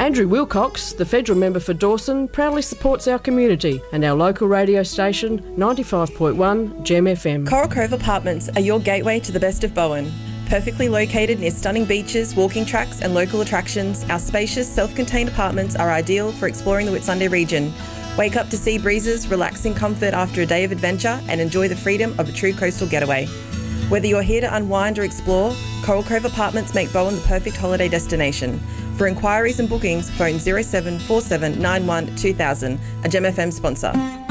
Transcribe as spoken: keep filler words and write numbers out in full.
Andrew Wilcox, the federal member for Dawson, proudly supports our community and our local radio station, ninety-five point one Gem F M. Coral Cove Apartments are your gateway to the best of Bowen. Perfectly located near stunning beaches, walking tracks and local attractions, our spacious, self-contained apartments are ideal for exploring the Whitsunday region. Wake up to sea breezes, relax in comfort after a day of adventure and enjoy the freedom of a true coastal getaway. Whether you're here to unwind or explore, Coral Cove Apartments make Bowen the perfect holiday destination. For inquiries and bookings, phone zero seven four seven nine one two thousand, a Gem F M sponsor.